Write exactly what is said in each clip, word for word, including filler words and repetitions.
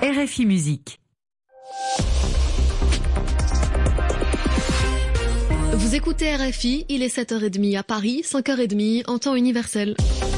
R F I Musique. Vous écoutez R F I, il est sept heures trente à Paris, cinq heures trente en temps universel.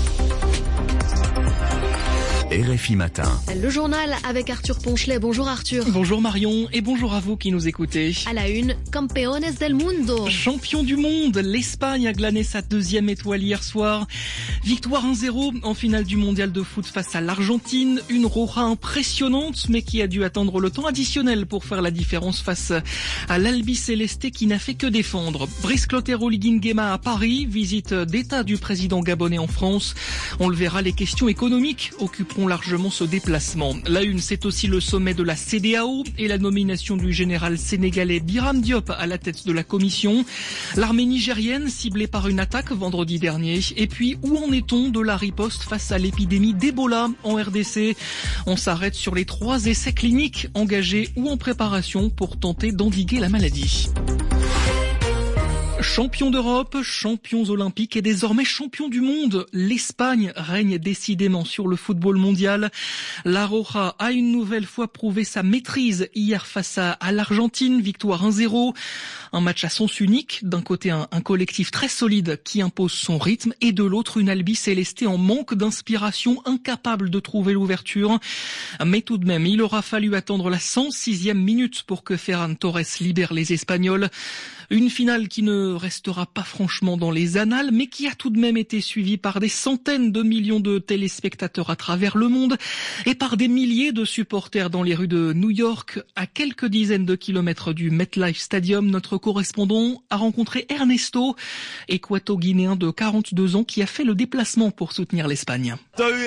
R F I Matin. Le journal avec Arthur Ponchelet. Bonjour Arthur. Bonjour Marion et bonjour à vous qui nous écoutez. À la une, Campeones del Mundo. Champion du monde, l'Espagne a glané sa deuxième étoile hier soir. Victoire un zéro en finale du mondial de foot face à l'Argentine. Une Roja impressionnante mais qui a dû attendre le temps additionnel pour faire la différence face à l'Albiceleste qui n'a fait que défendre. Brice Clotaire Nguema à Paris, visite d'État du président gabonais en France. On le verra, les questions économiques occuperont largement ce déplacement. La une, c'est aussi le sommet de la C D A O et la nomination du général sénégalais Biram Diop à la tête de la commission. L'armée nigérienne ciblée par une attaque vendredi dernier. Et puis, où en est-on de la riposte face à l'épidémie d'Ebola en R D C? On s'arrête sur les trois essais cliniques engagés ou en préparation pour tenter d'endiguer la maladie. Champion d'Europe, champions olympiques et désormais champion du monde. L'Espagne règne décidément sur le football mondial. La Roja a une nouvelle fois prouvé sa maîtrise hier face à, à l'Argentine, victoire un zéro. Un match à sens unique. D'un côté, un, un collectif très solide qui impose son rythme et de l'autre, une Albi Céleste en manque d'inspiration, incapable de trouver l'ouverture. Mais tout de même, il aura fallu attendre la cent sixième minute pour que Ferran Torres libère les Espagnols. Une finale qui ne restera pas franchement dans les annales, mais qui a tout de même été suivie par des centaines de millions de téléspectateurs à travers le monde et par des milliers de supporters dans les rues de New York. À quelques dizaines de kilomètres du MetLife Stadium, notre correspondant a rencontré Ernesto, équato-guinéen de quarante-deux ans qui a fait le déplacement pour soutenir l'Espagne.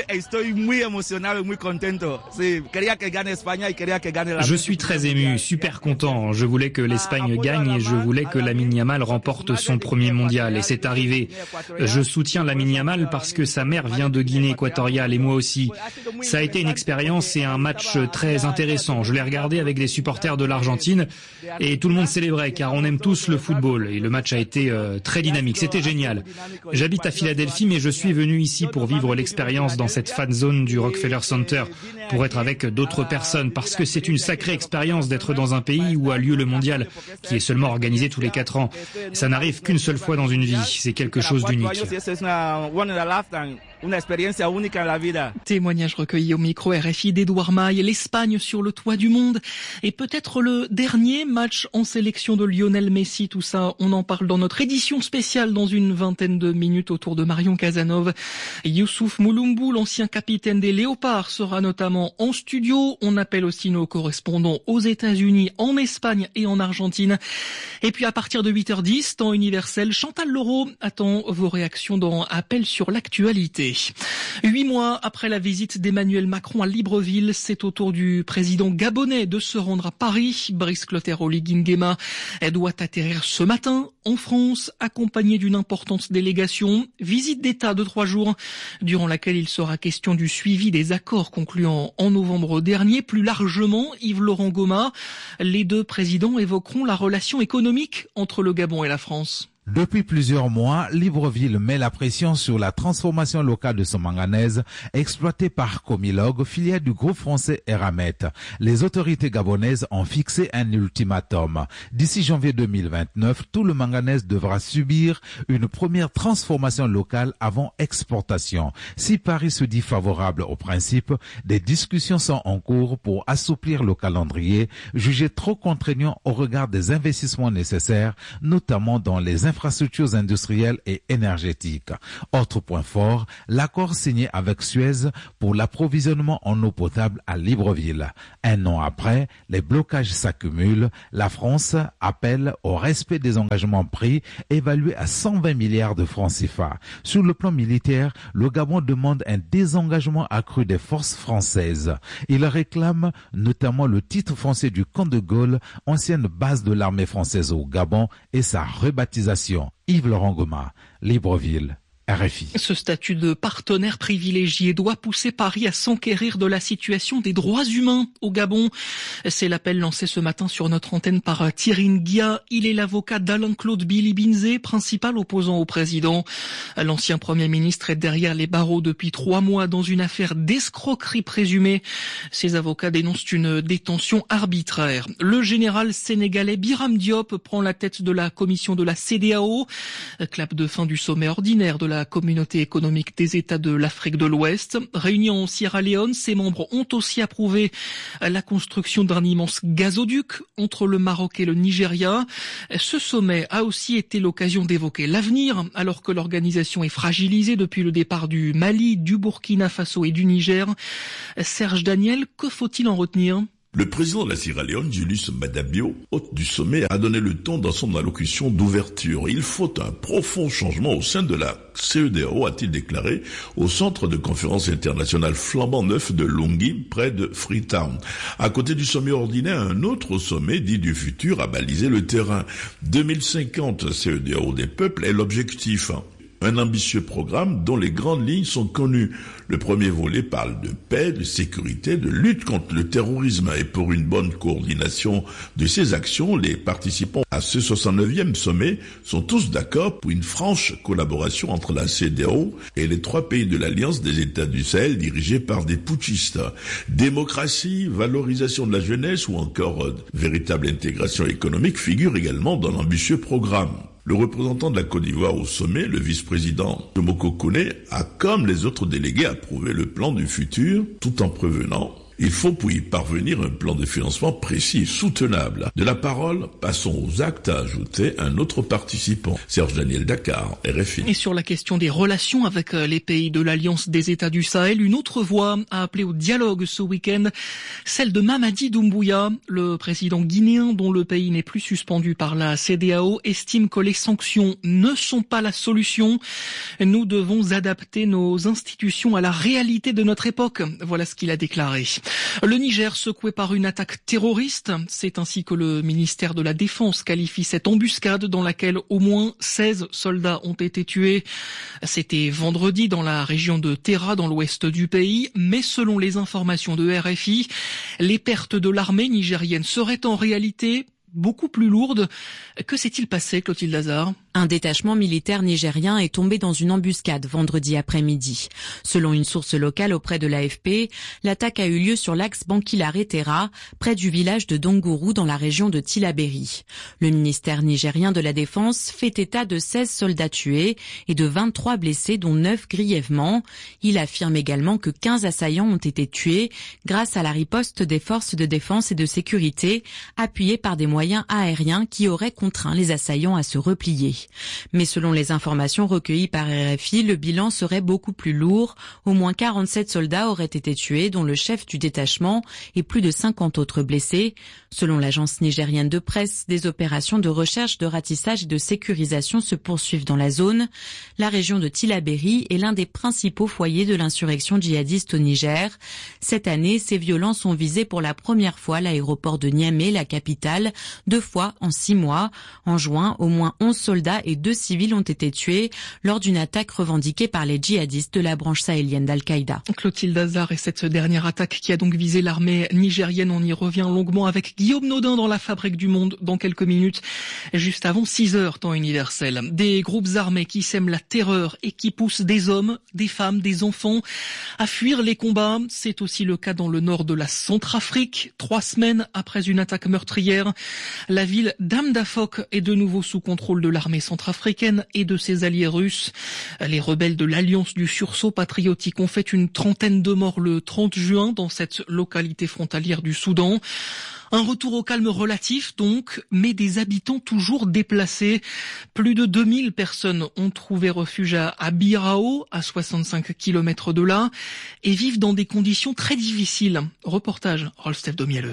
Je suis très ému, super content. Je voulais que l'Espagne gagne et je voulais que Lamine Yamal remporte son premier mondial et c'est arrivé. Je soutiens Lamine Yamal parce que sa mère vient de Guinée équatoriale et moi aussi. Ça a été une expérience et un match très intéressant. Je l'ai regardé avec des supporters de l'Argentine et tout le monde célébrait car on aime tous le football et le match a été euh, très dynamique. C'était génial. J'habite à Philadelphie mais je suis venu ici pour vivre l'expérience dans cette fan zone du Rockefeller Center pour être avec d'autres personnes parce que c'est une sacrée expérience d'être dans un pays où a lieu le mondial qui est seulement organisé tous les quatre ans. Ça n'arrive qu'une seule fois dans une vie. C'est quelque chose d'unique. Témoignage recueilli au micro R F I d'Edouard Maille. L'Espagne sur le toit du monde et peut-être le dernier match en sélection de Lionel Messi. Tout ça, on en parle dans notre édition spéciale dans une vingtaine de minutes autour de Marion Casanova. Youssouf Moulombou, l'ancien capitaine des Léopards, sera notamment en studio. On appelle aussi nos correspondants aux États-Unis, en Espagne et en Argentine. Et puis à partir de huit heures dix, temps universel, Chantal Leroux attend vos réactions dans Appel sur l'actualité. Huit mois après la visite d'Emmanuel Macron à Libreville, c'est au tour du président gabonais de se rendre à Paris. Brice Clotaire Nguema doit atterrir ce matin en France, accompagné d'une importante délégation. Visite d'État de trois jours, durant laquelle il sera question du suivi des accords conclus en, en novembre dernier. Plus largement, Yves-Laurent Goma, les deux présidents évoqueront la relation économique entre le Gabon et la France. Depuis plusieurs mois, Libreville met la pression sur la transformation locale de son manganèse exploitée par Comilog, filiale du groupe français Eramet. Les autorités gabonaises ont fixé un ultimatum. D'ici janvier deux mille vingt-neuf, tout le manganèse devra subir une première transformation locale avant exportation. Si Paris se dit favorable au principe, des discussions sont en cours pour assouplir le calendrier, jugé trop contraignant au regard des investissements nécessaires, notamment dans les infrastructures infrastructures industrielles et énergétiques. Autre point fort, l'accord signé avec Suez pour l'approvisionnement en eau potable à Libreville. Un an après, les blocages s'accumulent. La France appelle au respect des engagements pris, évalués à cent vingt milliards de francs C F A. Sur le plan militaire, le Gabon demande un désengagement accru des forces françaises. Il réclame notamment le titre foncier du camp de Gaulle, ancienne base de l'armée française au Gabon, et sa rebaptisation. Yves-Laurent Goma, Libreville, R F I. Ce statut de partenaire privilégié doit pousser Paris à s'enquérir de la situation des droits humains au Gabon. C'est l'appel lancé ce matin sur notre antenne par Thierry Nguia. Il est l'avocat d'Alain-Claude Billy-Binzé, principal opposant au président. L'ancien Premier ministre est derrière les barreaux depuis trois mois dans une affaire d'escroquerie présumée. Ses avocats dénoncent une détention arbitraire. Le général sénégalais Biram Diop prend la tête de la commission de la C E D E A O. Clap de fin du sommet ordinaire de la Communauté économique des États de l'Afrique de l'Ouest. Réunis en Sierra Leone, ses membres ont aussi approuvé la construction d'un immense gazoduc entre le Maroc et le Nigeria. Ce sommet a aussi été l'occasion d'évoquer l'avenir, alors que l'organisation est fragilisée depuis le départ du Mali, du Burkina Faso et du Niger. Serge Daniel, que faut-il en retenir ? Le président de la Sierra Leone, Julius Maada Bio, hôte du sommet, a donné le ton dans son allocution d'ouverture. Il faut un profond changement au sein de la C E D E A O, a-t-il déclaré, au centre de conférence internationale flambant neuf de Lungi, près de Freetown. À côté du sommet ordinaire, un autre sommet, dit du futur, a balisé le terrain. deux mille cinquante, C E D E A O des peuples est l'objectif. Un ambitieux programme dont les grandes lignes sont connues. Le premier volet parle de paix, de sécurité, de lutte contre le terrorisme. Et pour une bonne coordination de ces actions, les participants à ce soixante-neuvième sommet sont tous d'accord pour une franche collaboration entre la C E D E A O et les trois pays de l'Alliance des États du Sahel dirigés par des putschistes. Démocratie, valorisation de la jeunesse ou encore euh, véritable intégration économique figurent également dans l'ambitieux programme. Le représentant de la Côte d'Ivoire au sommet, le vice-président Tomoko Kone, a, comme les autres délégués, approuvé le plan du futur, tout en prévenant: il faut pour y parvenir un plan de financement précis et soutenable. De la parole, passons aux actes, a ajouté un autre participant, Serge Daniel, Dakar, R F I. Et sur la question des relations avec les pays de l'Alliance des États du Sahel, une autre voix a appelé au dialogue ce week-end, celle de Mamadi Doumbouya. Le président guinéen, dont le pays n'est plus suspendu par la C E D E A O, estime que les sanctions ne sont pas la solution. Nous devons adapter nos institutions à la réalité de notre époque. Voilà ce qu'il a déclaré. Le Niger secoué par une attaque terroriste, c'est ainsi que le ministère de la Défense qualifie cette embuscade dans laquelle au moins seize soldats ont été tués. C'était vendredi dans la région de Terra, dans l'ouest du pays, mais selon les informations de R F I, les pertes de l'armée nigérienne seraient en réalité beaucoup plus lourdes. Que s'est-il passé, Clotilde Hazard ? Un détachement militaire nigérien est tombé dans une embuscade vendredi après-midi. Selon une source locale auprès de l'A F P, l'attaque a eu lieu sur l'axe Bankilare-Terra, près du village de Dongourou dans la région de Tillabéri. Le ministère nigérien de la Défense fait état de seize soldats tués et de vingt-trois blessés, dont neuf grièvement. Il affirme également que quinze assaillants ont été tués grâce à la riposte des forces de défense et de sécurité, appuyées par des moyens aériens qui auraient contraint les assaillants à se replier. Mais selon les informations recueillies par R F I, le bilan serait beaucoup plus lourd. Au moins quarante-sept soldats auraient été tués, dont le chef du détachement, et plus de cinquante autres blessés. Selon l'agence nigérienne de presse, des opérations de recherche, de ratissage et de sécurisation se poursuivent dans la zone. La région de Tillabéri est l'un des principaux foyers de l'insurrection djihadiste au Niger. Cette année, ces violences ont visé pour la première fois l'aéroport de Niamey, la capitale, deux fois en six mois. En juin, au moins onze soldats et deux civils ont été tués lors d'une attaque revendiquée par les djihadistes de la branche sahélienne d'Al-Qaïda. Clotilde Hazard, et cette dernière attaque qui a donc visé l'armée nigérienne, on y revient longuement avec Guillaume Nodin dans la Fabrique du Monde dans quelques minutes, juste avant six heures temps universel. Des groupes armés qui sèment la terreur et qui poussent des hommes, des femmes, des enfants à fuir les combats. C'est aussi le cas dans le nord de la Centrafrique. Trois semaines après une attaque meurtrière, la ville d'Amdafok est de nouveau sous contrôle de l'armée centrafricaine et de ses alliés russes. Les rebelles de l'Alliance du sursaut patriotique ont fait une trentaine de morts le trente juin dans cette localité frontalière du Soudan. Un retour au calme relatif donc, mais des habitants toujours déplacés. Plus de deux mille personnes ont trouvé refuge à, à Birao, à soixante-cinq kilomètres de là, et vivent dans des conditions très difficiles. Reportage Rolf Domielleux.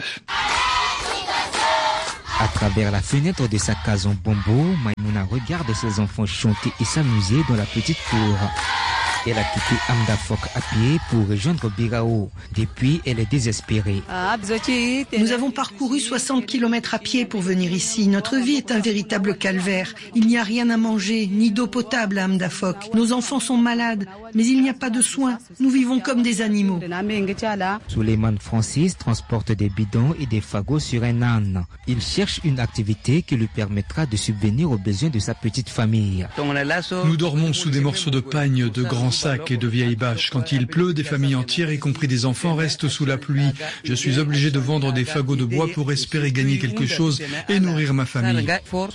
À travers la fenêtre de sa case en bambou, Maïmouna regarde ses enfants chanter et s'amuser dans la petite cour. Elle a quitté Amdafok à pied pour rejoindre Birao. Depuis, elle est désespérée. Nous avons parcouru soixante kilomètres à pied pour venir ici. Notre vie est un véritable calvaire. Il n'y a rien à manger, ni d'eau potable à Amdafok. Nos enfants sont malades, mais il n'y a pas de soins. Nous vivons comme des animaux. Suleiman Francis transporte des bidons et des fagots sur un âne. Il cherche une activité qui lui permettra de subvenir aux besoins de sa petite famille. Nous dormons sous des morceaux de pagne, de grands sacs et de vieilles bâches. Quand il pleut, des familles entières, y compris des enfants, restent sous la pluie. Je suis obligé de vendre des fagots de bois pour espérer gagner quelque chose et nourrir ma famille.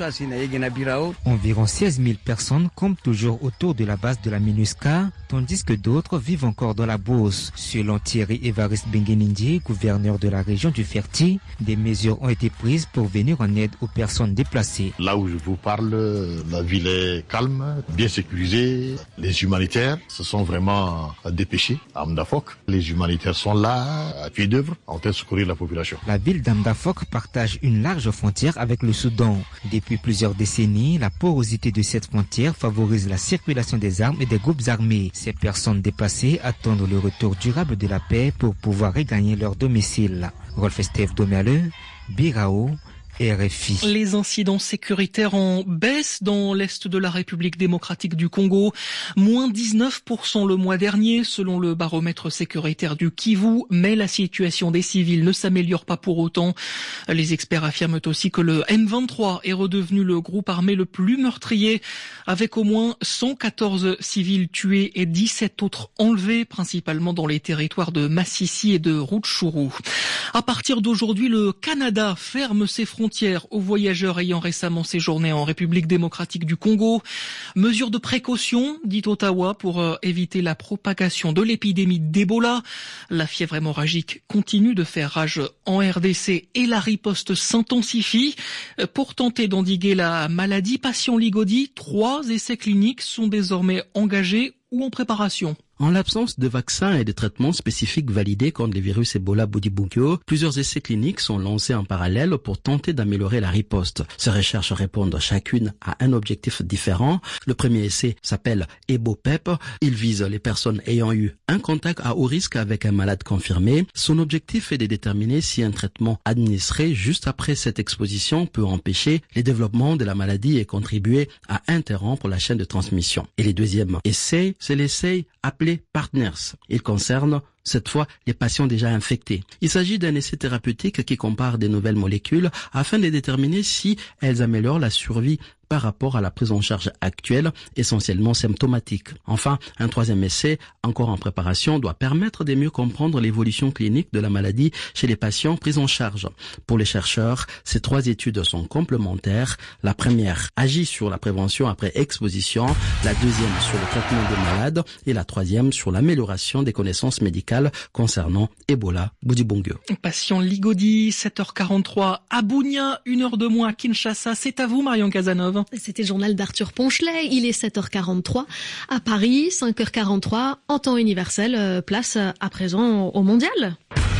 Environ seize mille personnes campent toujours autour de la base de la MINUSCA, tandis que d'autres vivent encore dans la bourse. Selon Thierry Évariste Benguenindi, gouverneur de la région du Ferti, des mesures ont été prises pour venir en aide aux personnes déplacées. Là où je vous parle, la ville est calme, bien sécurisée. Les humanitaires se sont vraiment dépêchés à Amdafok. Les humanitaires sont là, à pied d'œuvre, en train de secourir la population. La ville d'Amdafok partage une large frontière avec le Soudan. Depuis plusieurs décennies, la porosité de cette frontière favorise la circulation des armes et des groupes armés. Ces personnes déplacées attendent le retour durable de la paix pour pouvoir regagner leur domicile. Rolf Estève Domerle, Birao, R F I. Les incidents sécuritaires en baisse dans l'est de la République démocratique du Congo. Moins dix-neuf pour cent le mois dernier, selon le baromètre sécuritaire du Kivu. Mais la situation des civils ne s'améliore pas pour autant. Les experts affirment aussi que le M vingt-trois est redevenu le groupe armé le plus meurtrier, avec au moins cent quatorze civils tués et dix-sept autres enlevés, principalement dans les territoires de Massissi et de Rutshuru. À partir d'aujourd'hui, le Canada ferme ses frontières aux voyageurs ayant récemment séjourné en République démocratique du Congo. Mesure de précaution, dit Ottawa, pour euh, éviter la propagation de l'épidémie d'Ebola. La fièvre hémorragique continue de faire rage en R D C et la riposte s'intensifie. Pour tenter d'endiguer la maladie, patient Ligodi, trois essais cliniques sont désormais engagés ou en préparation. En l'absence de vaccins et de traitements spécifiques validés contre les virus Ebola Bundibugyo, plusieurs essais cliniques sont lancés en parallèle pour tenter d'améliorer la riposte. Ces recherches répondent chacune à un objectif différent. Le premier essai s'appelle EboPep. Il vise les personnes ayant eu un contact à haut risque avec un malade confirmé. Son objectif est de déterminer si un traitement administré juste après cette exposition peut empêcher le développement de la maladie et contribuer à interrompre la chaîne de transmission. Et le deuxième essai, c'est l'essai appelé Partners. Il concerne cette fois les patients déjà infectés. Il s'agit d'un essai thérapeutique qui compare des nouvelles molécules afin de déterminer si elles améliorent la survie par rapport à la prise en charge actuelle, essentiellement symptomatique. Enfin, un troisième essai, encore en préparation, doit permettre de mieux comprendre l'évolution clinique de la maladie chez les patients pris en charge. Pour les chercheurs, ces trois études sont complémentaires. La première agit sur la prévention après exposition, la deuxième sur le traitement des malades et la troisième sur l'amélioration des connaissances médicales concernant Ebola Bundibugyo. Patient Ligodi, sept heures quarante-trois à Bunia, une heure de moins à Kinshasa. C'est à vous, Marion Casanova. C'était le journal d'Arthur Ponchelet. Il est sept heures quarante-trois à Paris, cinq heures quarante-trois en temps universel. Place à présent au mondial.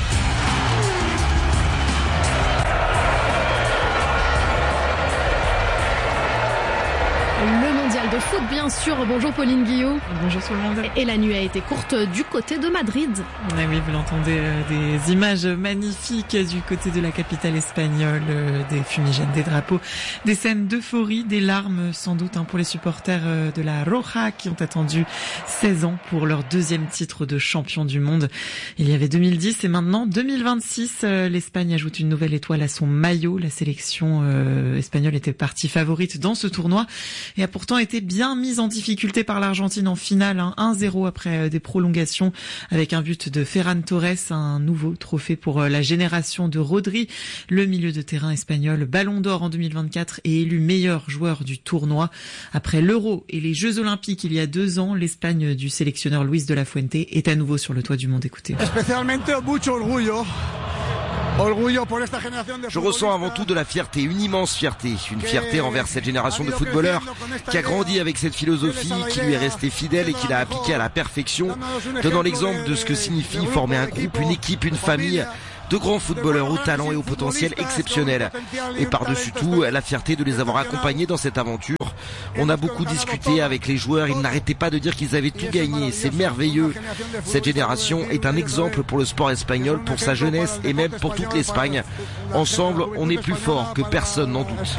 Le mondial de foot, bien sûr. Bonjour Pauline Guillot. Bonjour tout le monde. Et la nuit a été courte du côté de Madrid. Ah oui, vous l'entendez, euh, des images magnifiques du côté de la capitale espagnole, euh, des fumigènes, des drapeaux, des scènes d'euphorie, des larmes sans doute hein, pour les supporters euh, de la Roja qui ont attendu seize ans pour leur deuxième titre de champion du monde. Il y avait deux mille dix et maintenant deux mille vingt-six. Euh, L'Espagne ajoute une nouvelle étoile à son maillot. La sélection euh, espagnole était partie favorite dans ce tournoi et a pourtant été bien mise en difficulté par l'Argentine en finale, hein, un zéro après des prolongations avec un but de Ferran Torres, un nouveau trophée pour la génération de Rodri. Le milieu de terrain espagnol, Ballon d'Or en deux mille vingt-quatre, est élu meilleur joueur du tournoi. Après l'Euro et les Jeux Olympiques il y a deux ans, l'Espagne du sélectionneur Luis de la Fuente est à nouveau sur le toit du monde. Écoutez. Je ressens avant tout de la fierté, une immense fierté, une fierté envers cette génération de footballeurs qui a grandi avec cette philosophie, qui lui est restée fidèle et qui l'a appliquée à la perfection, donnant l'exemple de ce que signifie former un groupe, une équipe, une famille. de grands footballeurs au talent et au potentiel exceptionnel. Et par-dessus tout, la fierté de les avoir accompagnés dans cette aventure. On a beaucoup discuté avec les joueurs, ils n'arrêtaient pas de dire qu'ils avaient tout gagné, c'est merveilleux. Cette génération est un exemple pour le sport espagnol, pour sa jeunesse et même pour toute l'Espagne. Ensemble, on est plus fort que personne n'en doute.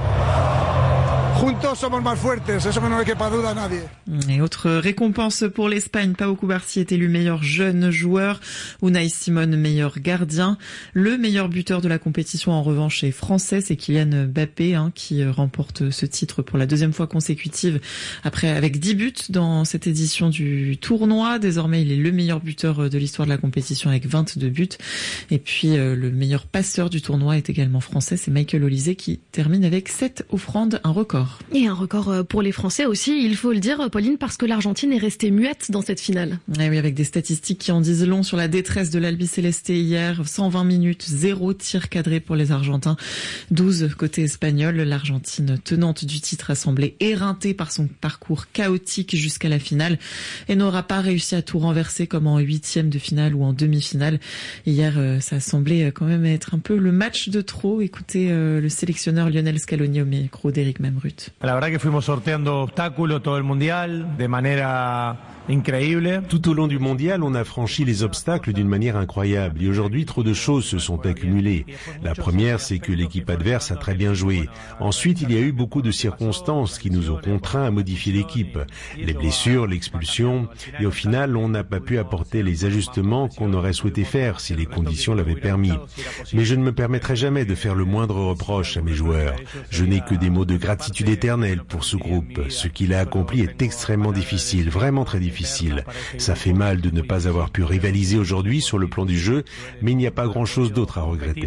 Et autre récompense pour l'Espagne, Pau Cubarsí est élu meilleur jeune joueur, Unai Simon meilleur gardien. Le meilleur buteur de la compétition en revanche est français, c'est Kylian Mbappé hein, qui remporte ce titre pour la deuxième fois consécutive après avec dix buts dans cette édition du tournoi. Désormais, il est le meilleur buteur de l'histoire de la compétition avec vingt-deux buts. Et puis le meilleur passeur du tournoi est également français, c'est Michael Olise qui termine avec sept offrandes, un record. Et un record pour les Français aussi, il faut le dire, Pauline, parce que l'Argentine est restée muette dans cette finale. Et oui, avec des statistiques qui en disent long sur la détresse de l'Albiceleste hier. cent vingt minutes, zéro tir cadré pour les Argentins, douze côté espagnol. L'Argentine, tenante du titre, a semblé éreintée par son parcours chaotique jusqu'à la finale et n'aura pas réussi à tout renverser comme en huitième de finale ou en demi-finale. Hier, ça semblait quand même être un peu le match de trop. Écoutez le sélectionneur Lionel Scaloni au micro d'Éric Mamrut. La verdad que fuimos sorteando obstáculos todo el mundial de manera increíble. Tout au long du mondial, on a franchi les obstacles d'une manière incroyable et aujourd'hui trop de choses se sont accumulées. La première, c'est que l'équipe adverse a très bien joué. Ensuite, il y a eu beaucoup de circonstances qui nous ont contraints à modifier l'équipe. Les blessures, l'expulsion et au final, on n'a pas pu apporter les ajustements qu'on aurait souhaité faire si les conditions l'avaient permis. Mais je ne me permettrai jamais de faire le moindre reproche à mes joueurs. Je n'ai que des mots de gratitude éternelle pour ce groupe. Ce qu'il a accompli est extrêmement difficile, vraiment très difficile. Difficile. Ça fait mal de ne pas avoir pu rivaliser aujourd'hui sur le plan du jeu, mais il n'y a pas grand-chose d'autre à regretter.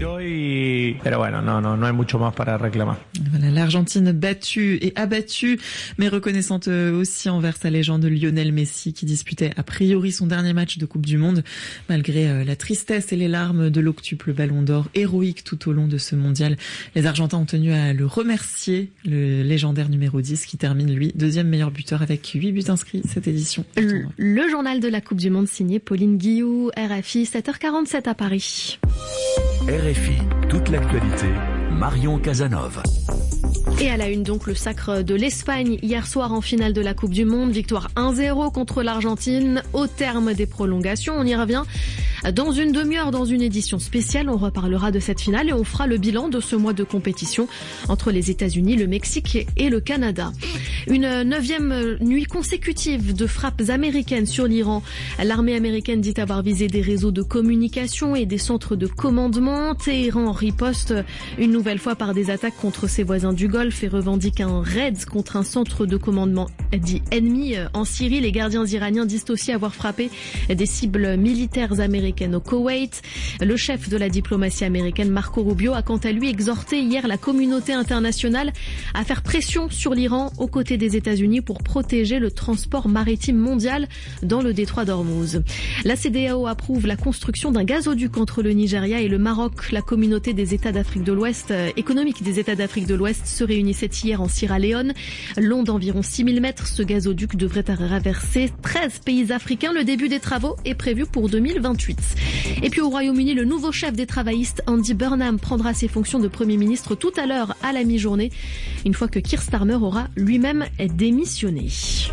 Voilà, l'Argentine battue et abattue, mais reconnaissante aussi envers sa légende Lionel Messi, qui disputait a priori son dernier match de Coupe du Monde, malgré la tristesse et les larmes de l'octuple Ballon d'Or, héroïque tout au long de ce mondial. Les Argentins ont tenu à le remercier, le légendaire numéro dix, qui termine, lui, deuxième meilleur buteur avec huit buts inscrits cette édition. Le, le journal de la Coupe du Monde signé Pauline Guillou, R F I, sept heures quarante-sept à Paris. R F I, toute l'actualité, Marion Casanov. Et à la une donc le sacre de l'Espagne hier soir en finale de la Coupe du Monde, victoire un zéro contre l'Argentine au terme des prolongations. On y revient dans une demi-heure dans une édition spéciale. On reparlera de cette finale et on fera le bilan de ce mois de compétition entre les États-Unis, le Mexique et le Canada. Une neuvième nuit consécutive de frappes américaines sur l'Iran. L'armée américaine dit avoir visé des réseaux de communication et des centres de commandement. Téhéran riposte une nouvelle fois par des attaques contre ses voisins du Golfe et revendique un raid contre un centre de commandement dit ennemi en Syrie. Les gardiens iraniens disent aussi avoir frappé des cibles militaires américaines au Koweït. Le chef de la diplomatie américaine, Marco Rubio, a quant à lui exhorté hier la communauté internationale à faire pression sur l'Iran aux côtés des États-Unis pour protéger le transport maritime mondial dans le détroit d'Ormuz. La C E D E A O approuve la construction d'un gazoduc entre le Nigeria et le Maroc. La communauté des États d'Afrique de l'Ouest, euh, économique des États d'Afrique de l'Ouest, se réunissait hier en Sierra Leone. Long d'environ six mille mètres, ce gazoduc devrait traverser treize pays africains. Le début des travaux est prévu pour deux mille vingt-huit. Et puis au Royaume-Uni, le nouveau chef des travaillistes, Andy Burnham, prendra ses fonctions de Premier ministre tout à l'heure à la mi-journée, une fois que Keir Starmer aura lui-même démissionné.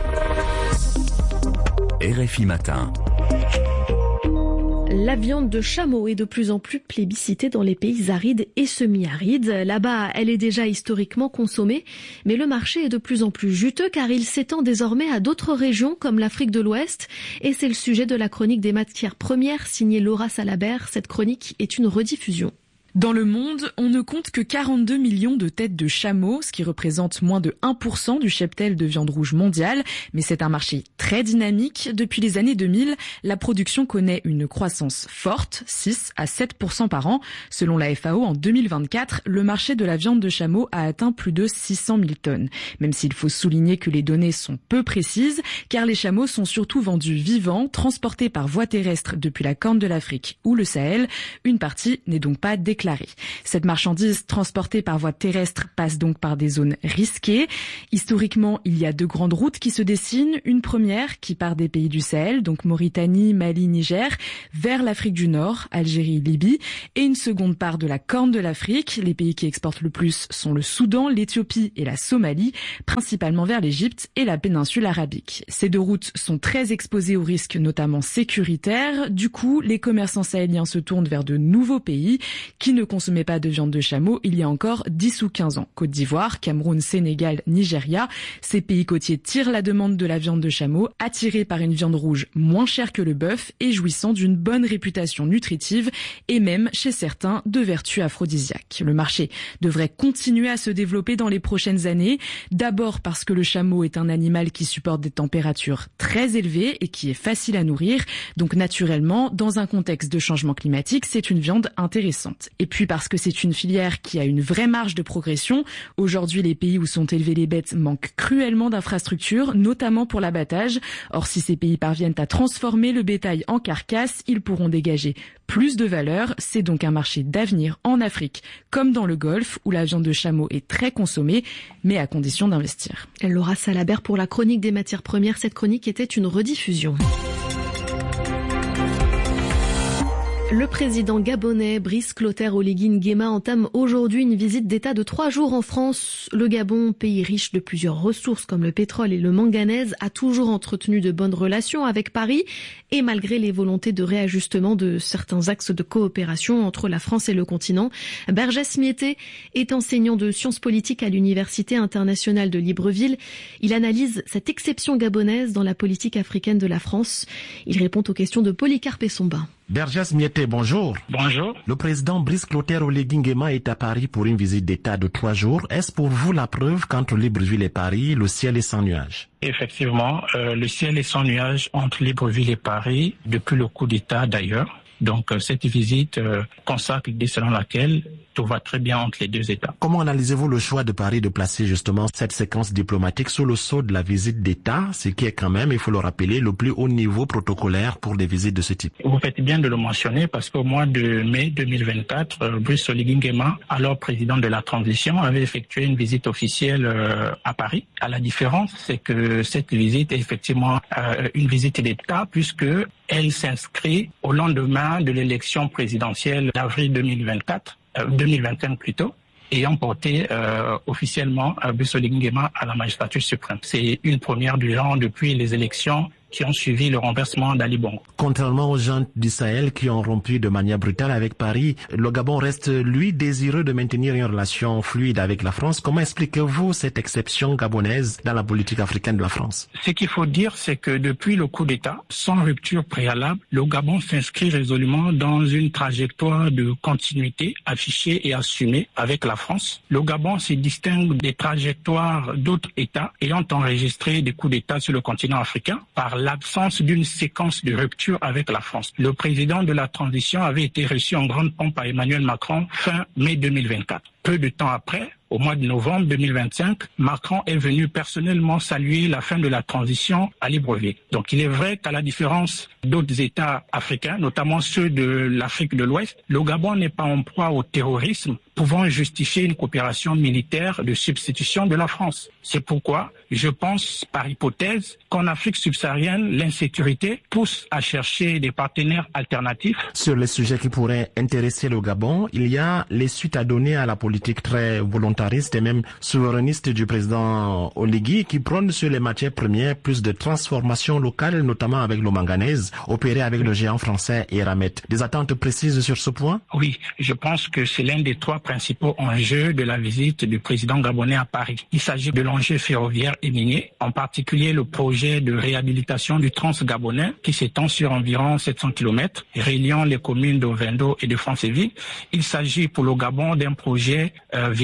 R F I Matin. La viande de chameau est de plus en plus plébiscitée dans les pays arides et semi-arides. Là-bas, elle est déjà historiquement consommée, mais le marché est de plus en plus juteux car il s'étend désormais à d'autres régions comme l'Afrique de l'Ouest. Et c'est le sujet de la chronique des matières premières signée Laura Salabert. Cette chronique est une rediffusion. Dans le monde, on ne compte que quarante-deux millions de têtes de chameau, ce qui représente moins de un pour cent du cheptel de viande rouge mondiale. Mais c'est un marché très dynamique. Depuis les années deux mille, la production connaît une croissance forte, six à sept pour cent par an. Selon la F A O, en deux mille vingt-quatre, le marché de la viande de chameau a atteint plus de six cent mille tonnes. Même s'il faut souligner que les données sont peu précises, car les chameaux sont surtout vendus vivants, transportés par voie terrestre depuis la Corne de l'Afrique ou le Sahel. Une partie n'est donc pas déclarée déclarée. Cette marchandise transportée par voie terrestre passe donc par des zones risquées. Historiquement, il y a deux grandes routes qui se dessinent. Une première qui part des pays du Sahel, donc Mauritanie, Mali, Niger, vers l'Afrique du Nord, Algérie, Libye. Et une seconde part de la Corne de l'Afrique. Les pays qui exportent le plus sont le Soudan, l'Éthiopie et la Somalie, principalement vers l'Égypte et la péninsule arabique. Ces deux routes sont très exposées aux risques, notamment sécuritaires. Du coup, les commerçants sahéliens se tournent vers de nouveaux pays qui ne consommaient pas de viande de chameau il y a encore dix ou quinze ans. Côte d'Ivoire, Cameroun, Sénégal, Nigeria, ces pays côtiers tirent la demande de la viande de chameau, attirés par une viande rouge moins chère que le bœuf et jouissant d'une bonne réputation nutritive et même, chez certains, de vertus aphrodisiaques. Le marché devrait continuer à se développer dans les prochaines années, d'abord parce que le chameau est un animal qui supporte des températures très élevées et qui est facile à nourrir, donc naturellement, dans un contexte de changement climatique, c'est une viande intéressante. Et puis parce que c'est une filière qui a une vraie marge de progression. Aujourd'hui, les pays où sont élevées les bêtes manquent cruellement d'infrastructures, notamment pour l'abattage. Or, si ces pays parviennent à transformer le bétail en carcasse, ils pourront dégager plus de valeur. C'est donc un marché d'avenir en Afrique, comme dans le Golfe, où la viande de chameau est très consommée, mais à condition d'investir. Laura Salabert pour la chronique des matières premières. Cette chronique était une rediffusion. Le président gabonais Brice Clotaire Oligui Nguema entame aujourd'hui une visite d'État de trois jours en France. Le Gabon, pays riche de plusieurs ressources comme le pétrole et le manganèse, a toujours entretenu de bonnes relations avec Paris et malgré les volontés de réajustement de certains axes de coopération entre la France et le continent. Bergès Miété est enseignant de sciences politiques à l'Université internationale de Libreville. Il analyse cette exception gabonaise dans la politique africaine de la France. Il répond aux questions de Polycarpe Somba. Bergès Miété, bonjour. Bonjour. Le président Brice Clotaire Oligui Nguema est à Paris pour une visite d'État de trois jours. Est-ce pour vous la preuve qu'entre Libreville et Paris, le ciel est sans nuages? Effectivement, euh, le ciel est sans nuages entre Libreville et Paris, depuis le coup d'État d'ailleurs. Donc euh, cette visite euh, consacre l'idée selon laquelle tout va très bien entre les deux États. Comment analysez-vous le choix de Paris de placer justement cette séquence diplomatique sous le sceau de la visite d'État, ce qui est quand même, il faut le rappeler, le plus haut niveau protocolaire pour des visites de ce type? Vous faites bien de le mentionner parce qu'au mois de mai deux mille vingt-quatre, euh, Brice Oligui Nguema, alors président de la transition, avait effectué une visite officielle euh, à Paris. À la différence, c'est que cette visite est effectivement euh, une visite d'État puisque elle s'inscrit au lendemain de l'élection présidentielle d'avril deux mille vingt-quatre. deux mille vingt et un plutôt, ayant porté euh, officiellement euh, Brice Oligui Nguema à la magistrature suprême. C'est une première du genre depuis les élections qui ont suivi le renversement d'Ali Bongo. Contrairement aux gens du Sahel qui ont rompu de manière brutale avec Paris, le Gabon reste, lui, désireux de maintenir une relation fluide avec la France. Comment expliquez-vous cette exception gabonaise dans la politique africaine de la France? Ce qu'il faut dire, c'est que depuis le coup d'État, sans rupture préalable, le Gabon s'inscrit résolument dans une trajectoire de continuité affichée et assumée avec la France. Le Gabon se distingue des trajectoires d'autres États ayant enregistré des coups d'État sur le continent africain par l'absence d'une séquence de rupture avec la France. Le président de la transition avait été reçu en grande pompe par Emmanuel Macron fin mai deux mille vingt-quatre. Peu de temps après, au mois de novembre deux mille vingt-cinq, Macron est venu personnellement saluer la fin de la transition à Libreville. Donc il est vrai qu'à la différence d'autres États africains, notamment ceux de l'Afrique de l'Ouest, le Gabon n'est pas en proie au terrorisme pouvant justifier une coopération militaire de substitution de la France. C'est pourquoi je pense, par hypothèse, qu'en Afrique subsaharienne, l'insécurité pousse à chercher des partenaires alternatifs. Sur les sujets qui pourraient intéresser le Gabon, il y a les suites à donner à la politique très volontariste et même souverainiste du président Oligui qui prône sur les matières premières plus de transformation locale, notamment avec le manganèse, opéré avec le géant français Eramet. Des attentes précises sur ce point? Oui, je pense que c'est l'un des trois principaux enjeux de la visite du président gabonais à Paris. Il s'agit de l'enjeu ferroviaire et minier, en particulier le projet de réhabilitation du Trans-Gabonais qui s'étend sur environ sept cents kilomètres, reliant les communes d'Ovendo et de Franceville. Il s'agit pour le Gabon d'un projet euh, vital pour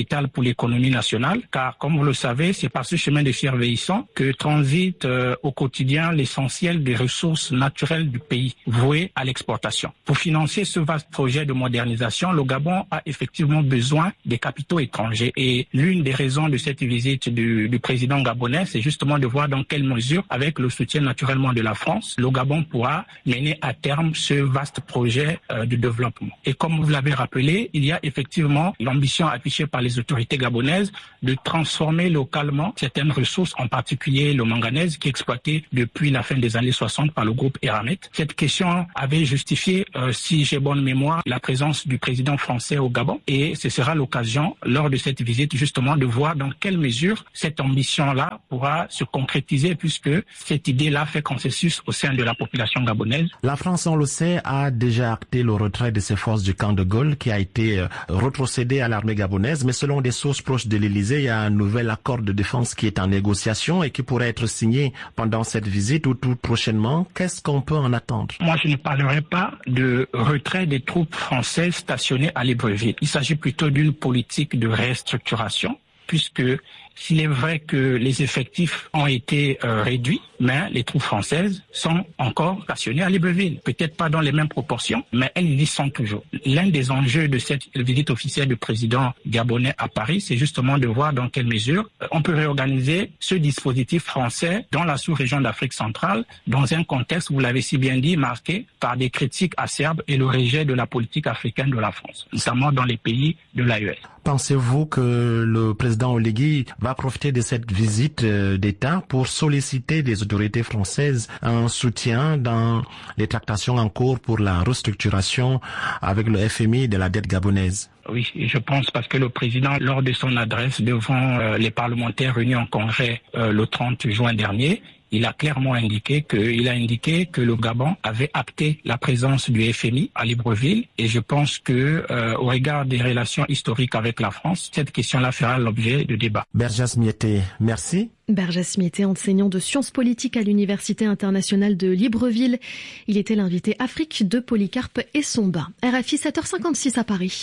l'économie nationale, car comme vous le savez, c'est par ce chemin de fer vieillissant que transite euh, au quotidien l'essentiel des ressources naturelles du pays, vouées à l'exportation. Pour financer ce vaste projet de modernisation, le Gabon a effectivement besoin des capitaux étrangers. Et l'une des raisons de cette visite du, du président gabonais, c'est justement de voir dans quelle mesure, avec le soutien naturellement de la France, le Gabon pourra mener à terme ce vaste projet euh, de développement. Et comme vous l'avez rappelé, il y a effectivement l'ambition affichée par les autorités gabonaises de transformer localement certaines ressources, en particulier le manganèse qui est exploité depuis la fin des années soixante par le groupe Eramet. Cette question avait justifié, euh, si j'ai bonne mémoire, la présence du président français au Gabon, et ce sera l'occasion lors de cette visite justement de voir dans quelle mesure cette ambition-là pourra se concrétiser, puisque cette idée-là fait consensus au sein de la population gabonaise. La France, on le sait, a déjà acté le retrait de ses forces du camp de Gaulle qui a été euh, retrocédé à l'armée gabonaise, mais selon des sources proches de l'Élysée, il y a un nouvel accord de défense qui est en négociation et qui pourrait être signé pendant cette visite ou tout prochainement. Qu'est-ce qu'on peut en attendre? Moi, je ne parlerai pas de retrait des troupes françaises stationnées à Libreville. Il s'agit plutôt d'une politique de restructuration, puisque s'il est vrai que les effectifs ont été euh, réduits, mais les troupes françaises sont encore stationnées à Libreville. Peut-être pas dans les mêmes proportions, mais elles y sont toujours. L'un des enjeux de cette visite officielle du président gabonais à Paris, c'est justement de voir dans quelle mesure on peut réorganiser ce dispositif français dans la sous-région d'Afrique centrale, dans un contexte, vous l'avez si bien dit, marqué par des critiques acerbes et le rejet de la politique africaine de la France, notamment dans les pays de l'A E S. Pensez-vous que le président Oligui va profiter de cette visite d'État pour solliciter des autorités françaises un soutien dans les tractations en cours pour la restructuration avec le F M I de la dette gabonaise? Oui, je pense parce que le président, lors de son adresse devant euh, les parlementaires réunis en congrès euh, le trente juin dernier, il a clairement indiqué que, il a indiqué que le Gabon avait acté la présence du F M I à Libreville, et je pense que, euh, au regard des relations historiques avec la France, cette question-là fera l'objet de débat. Berjas Miete, merci. Berjas Miete, enseignant de sciences politiques à l'Université internationale de Libreville. Il était l'invité Afrique de Polycarpe et Somba. R F I sept heures cinquante-six à Paris.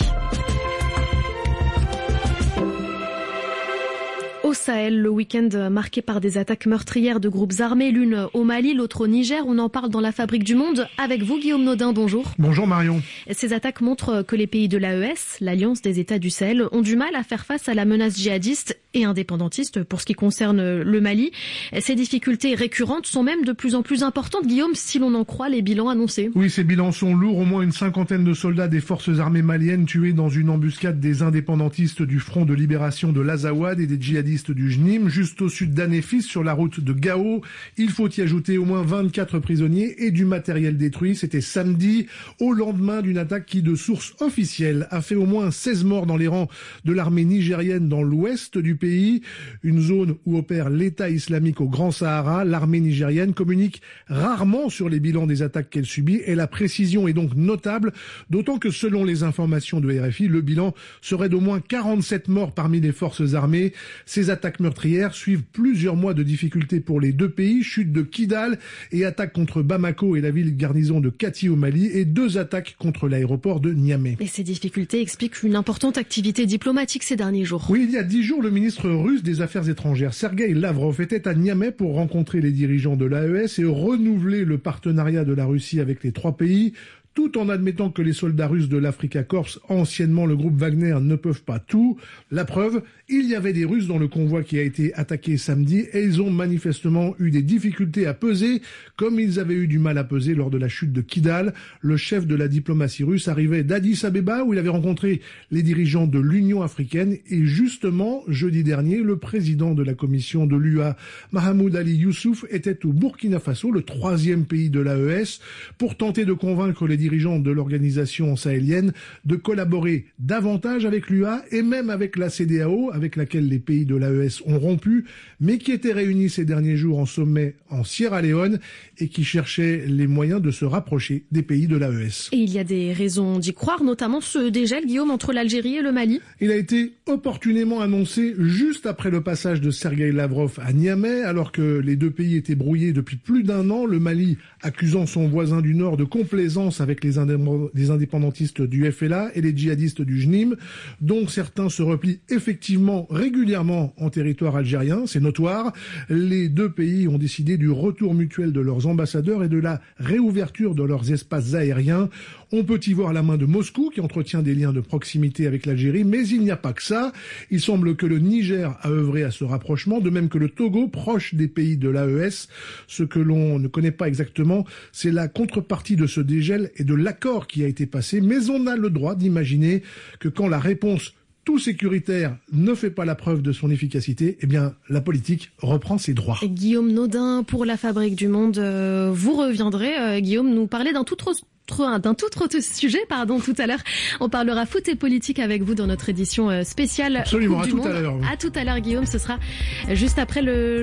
Au Sahel, le week-end marqué par des attaques meurtrières de groupes armés, l'une au Mali, l'autre au Niger. On en parle dans la Fabrique du Monde avec vous, Guillaume Naudin. Bonjour. Bonjour Marion. Ces attaques montrent que les pays de l'A E S, l'Alliance des États du Sahel, ont du mal à faire face à la menace djihadiste et indépendantiste pour ce qui concerne le Mali. Ces difficultés récurrentes sont même de plus en plus importantes, Guillaume, si l'on en croit les bilans annoncés. Oui, ces bilans sont lourds. Au moins une cinquantaine de soldats des forces armées maliennes tués dans une embuscade des indépendantistes du Front de libération de l'Azawad et des djihadistes du Jnim, juste au sud d'Anéfis, sur la route de Gao. Il faut y ajouter au moins vingt-quatre prisonniers et du matériel détruit. C'était samedi, au lendemain d'une attaque qui, de sources officielles, a fait au moins seize morts dans les rangs de l'armée nigérienne dans l'ouest du pays, une zone où opère l'État islamique au Grand Sahara. L'armée nigérienne communique rarement sur les bilans des attaques qu'elle subit et la précision est donc notable, d'autant que selon les informations de R F I, le bilan serait d'au moins quarante-sept morts parmi les forces armées. Ces attaques meurtrières suivent plusieurs mois de difficultés pour les deux pays, chute de Kidal et attaques contre Bamako et la ville garnison de Kati au Mali, et deux attaques contre l'aéroport de Niamey. Et ces difficultés expliquent une importante activité diplomatique ces derniers jours. Oui, il y a dix jours, le ministre russe des Affaires étrangères, Sergueï Lavrov, était à Niamey pour rencontrer les dirigeants de l'A E S et renouveler le partenariat de la Russie avec les trois pays, tout en admettant que les soldats russes de l'Afrika Korps, anciennement le groupe Wagner, ne peuvent pas tout. La preuve, il y avait des Russes dans le convoi qui a été attaqué samedi et ils ont manifestement eu des difficultés à peser, comme ils avaient eu du mal à peser lors de la chute de Kidal. Le chef de la diplomatie russe arrivait d'Addis Abeba où il avait rencontré les dirigeants de l'Union africaine et justement, jeudi dernier, le président de la commission de l'U A, Mahamoud Ali Youssouf, était au Burkina Faso, le troisième pays de l'A E S, pour tenter de convaincre les dirigeants de l'organisation sahélienne de collaborer davantage avec l'U A et même avec la C D A O, avec laquelle les pays de l'A E S ont rompu, mais qui étaient réunis ces derniers jours en sommet en Sierra Leone et qui cherchaient les moyens de se rapprocher des pays de l'A E S. Et il y a des raisons d'y croire, notamment ce dégel, Guillaume, entre l'Algérie et le Mali. Il a été opportunément annoncé juste après le passage de Sergueï Lavrov à Niamey, alors que les deux pays étaient brouillés depuis plus d'un an, le Mali accusant son voisin du Nord de complaisance avec avec les, indép- les indépendantistes du F L A et les djihadistes du J N I M, dont certains se replient effectivement régulièrement en territoire algérien, c'est notoire. Les deux pays ont décidé du retour mutuel de leurs ambassadeurs et de la réouverture de leurs espaces aériens. On peut y voir la main de Moscou qui entretient des liens de proximité avec l'Algérie, mais il n'y a pas que ça. Il semble que le Niger a œuvré à ce rapprochement, de même que le Togo, proche des pays de l'A E S. Ce que l'on ne connaît pas exactement, c'est la contrepartie de ce dégel et de l'accord qui a été passé, mais on a le droit d'imaginer que quand la réponse tout sécuritaire ne fait pas la preuve de son efficacité, eh bien, la politique reprend ses droits. Guillaume Naudin pour la Fabrique du Monde. Euh, vous reviendrez, euh, Guillaume, nous parler d'un tout autre d'un tout autre sujet, pardon, tout à l'heure. On parlera foot et politique avec vous dans notre édition spéciale. Absolument, Coupe à du tout Monde. à l'heure. À tout à l'heure, Guillaume. Ce sera juste après le